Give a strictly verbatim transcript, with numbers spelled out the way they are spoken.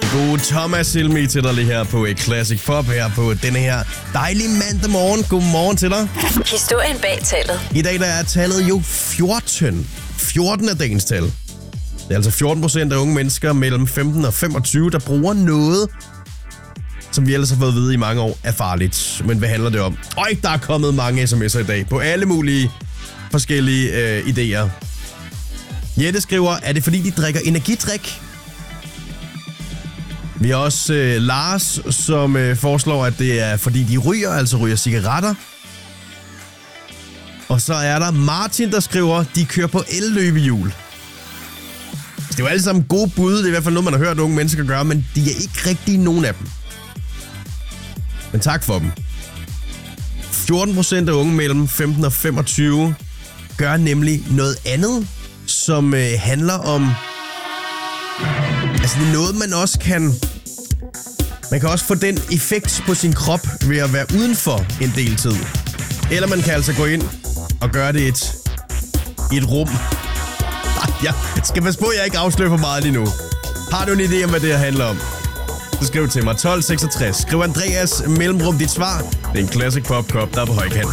God Thomas Helmi til dig lige her på et Classic Pop her på denne her dejlige mandag morgen. Godmorgen til dig. Historien bag tallet. I dag der er tallet jo fjorten. fjorten er dagens tal. Det er altså fjorten procent af unge mennesker mellem femten og femogtyve, der bruger noget, som vi ellers har fået at vide i mange år, er farligt. Men hvad handler det om? Øj, der er kommet mange sms'er i dag på alle mulige forskellige øh, idéer. Jette skriver, er det fordi de drikker energidrik? Vi har også øh, Lars, som øh, foreslår, at det er fordi de ryger, altså ryger cigaretter. Og så er der Martin, der skriver, de kører på elløbehjul. Det er jo alle sammen gode bud, det er i hvert fald noget, man har hørt unge mennesker gøre, men de er ikke rigtig nogen af dem. Men tak for dem. fjorten procent af unge mellem femten og femogtyve gør nemlig noget andet, som øh, handler om... Altså det er noget, man også kan... Man kan også få den effekt på sin krop ved at være udenfor en del tid. Eller man kan altså gå ind og gøre det i et, i et rum. Jeg skal passe på, at jeg ikke afslører for meget lige nu. Har du en idé om, hvad det her handler om? Så skriv til mig tolv seksogtres. Skriv Andreas mellemrum dit svar. Det er en Classic Pop Cup, der er på højkant.